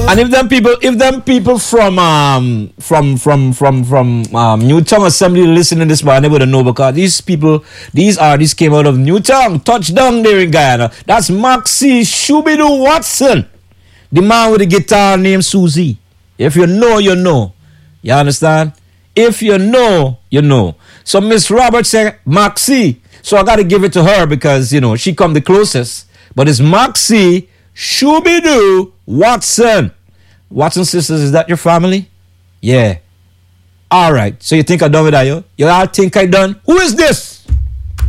And if them people from Newtown Assembly listening to this, man, they would know because these artists came out of Newtown, touchdown there in Guyana. That's Maxie Shubidoo Watson, the man with the guitar named Susie. If you know, you know. You understand? If you know, you know. So Miss Roberts said Maxie. So I got to give it to her because, you know, she come the closest. But it's Maxie Shubidoo Watson. Watson sisters, is that your family? Yeah. All right. So you think I done with that, yo? You all think I done? Who is this?